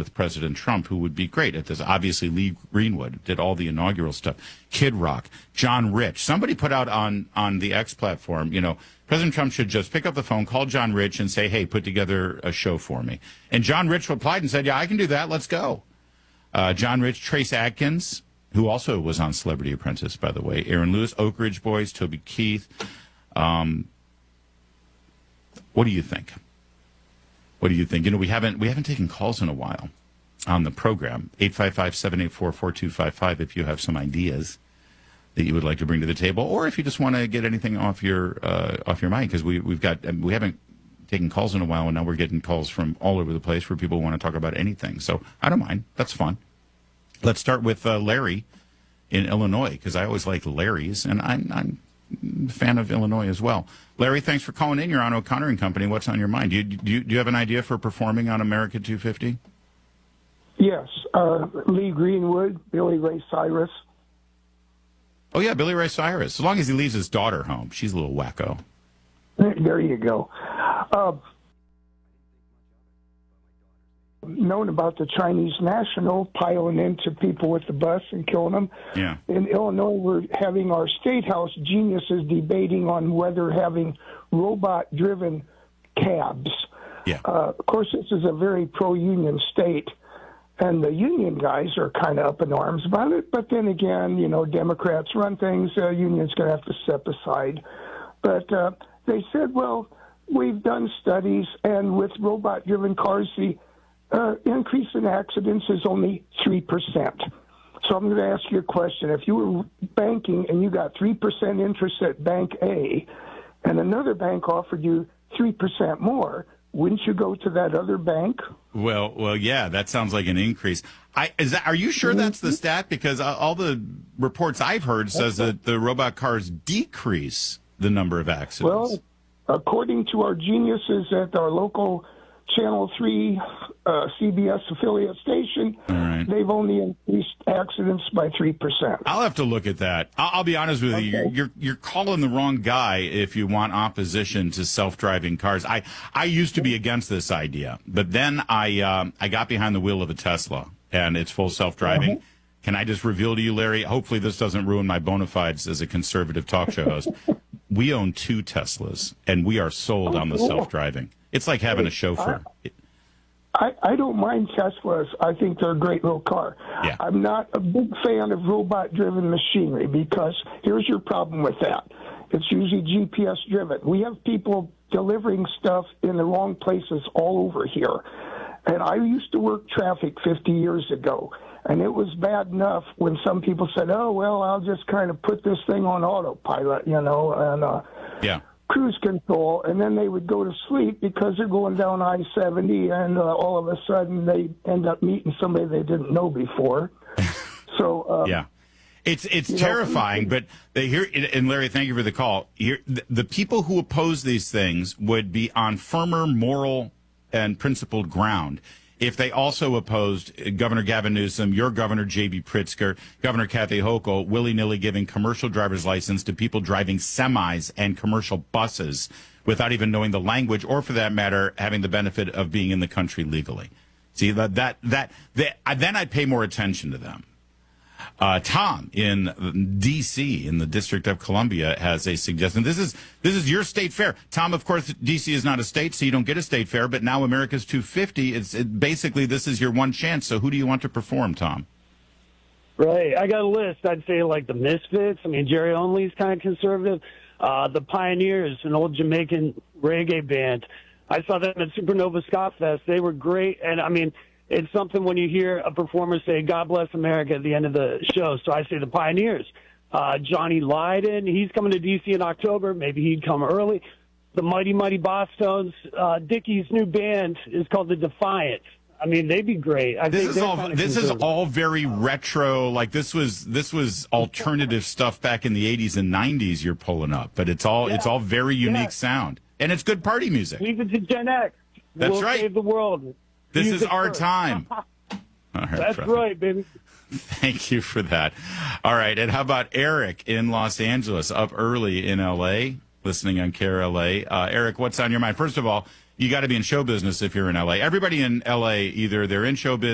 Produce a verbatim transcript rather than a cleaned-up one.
with President Trump who would be great at this. Obviously, Lee Greenwood did all the inaugural stuff. Kid Rock, John Rich. Somebody put out on, on the X platform, you know, President Trump should just pick up the phone, call John Rich, and say, hey, put together a show for me. And John Rich replied and said, yeah, I can do that. Let's go. Uh, John Rich, Trace Adkins, who also was on Celebrity Apprentice, by the way, Aaron Lewis, Oak Ridge Boys, Toby Keith. Um, what do you think? What do you think? You know, we haven't we haven't taken calls in a while on the program. eight five five, seven eight four, four two five five if you have some ideas that you would like to bring to the table, or if you just want to get anything off your uh, off your mind, because we we've got we haven't taken calls in a while, and now we're getting calls from all over the place where people want to talk about anything. So I don't mind. That's fun. Let's start with uh, Larry in Illinois, because I always like Larry's, and I'm, I'm a fan of Illinois as well. Larry, thanks for calling in. You're on O'Connor and Company. What's on your mind? Do you, do you, do you have an idea for performing on America two fifty? Yes. Uh, Lee Greenwood, Billy Ray Cyrus. Oh, yeah, Billy Ray Cyrus. As long as he leaves his daughter home. She's a little wacko. There you go. Uh, known about the Chinese national piling into people with the bus and killing them. Yeah. In Illinois, we're having our state house geniuses debating on whether having robot-driven cabs. Yeah. Uh, of course, this is a very pro-union state, and the union guys are kind of up in arms about it. But then again, you know, Democrats run things. Uh, unions going to have to step aside. But uh, they said, well, we've done studies, and with robot-driven cars, the uh, increase in accidents is only three percent. So I'm going to ask you a question. If you were banking and you got three percent interest at Bank A, and another bank offered you three percent more, wouldn't you go to that other bank? Well, well, yeah, that sounds like an increase. I is that, are you sure that's the stat? Because all the reports I've heard says that the robot cars decrease the number of accidents. Well, according to our geniuses at our local Channel three uh, C B S affiliate station, right. They've only increased accidents by three percent. I'll have to look at that. I'll, I'll be honest with okay. you. You're, you're you're calling the wrong guy if you want opposition to self-driving cars. I, I used to be against this idea, but then I um, I got behind the wheel of a Tesla, and it's full self-driving. Uh-huh. Can I just reveal to you, Larry, hopefully this doesn't ruin my bona fides as a conservative talk show host. We own two Teslas, and we are sold oh, on the cool. self-driving. It's like having a chauffeur. I, I don't mind Teslas. I think they're a great little car. Yeah. I'm not a big fan of robot-driven machinery because here's your problem with that. It's usually G P S-driven. We have people delivering stuff in the wrong places all over here. And I used to work traffic fifty years ago, and it was bad enough when some people said, oh, well, I'll just kind of put this thing on autopilot, you know, and uh, yeah. cruise control, and then they would go to sleep because they're going down I seventy, and uh, all of a sudden they end up meeting somebody they didn't know before. So uh, yeah, it's it's terrifying. Know, but they hear and Larry, thank you for the call. Here, the, the people who oppose these things would be on firmer moral and principled ground if they also opposed Governor Gavin Newsom, your Governor J B Pritzker, Governor Kathy Hochul, willy-nilly giving commercial driver's license to people driving semis and commercial buses without even knowing the language, or for that matter, having the benefit of being in the country legally. See, that that that, that then I'd pay more attention to them. Uh, Tom in D C in the District of Columbia has a suggestion. This is this is your state fair. Tom, of course, D C is not a state, so you don't get a state fair. But now America's two fifty. It's it, basically this is your one chance. So who do you want to perform, Tom? Right. I got a list. I'd say like the Misfits. I mean, Jerry Only's kind of conservative. Uh, the Pioneers, an old Jamaican reggae band. I saw them at Supernova Ska Fest. They were great. And I mean, it's something when you hear a performer say, God bless America at the end of the show. So I say the Pioneers. Uh, Johnny Lydon, he's coming to D C in October. Maybe he'd come early. The Mighty Mighty Bosstones. Uh, Dickie's new band is called The Defiant. I mean, they'd be great. I this think is all this is all very retro. Like this was this was alternative stuff back in the eighties and nineties. You're pulling up, but it's all yeah. it's all very unique yeah. sound, and it's good party music. Leave it to Gen X. That's we'll right. Save the world. This Music is our first. time. All right, That's brother. right, baby. Thank you for that. All right, and how about Eric in Los Angeles, up early in L A, listening on K R L A. Uh, Eric, what's on your mind? First of all, you got to be in show business if you're in L A. Everybody in L A, either they're in show business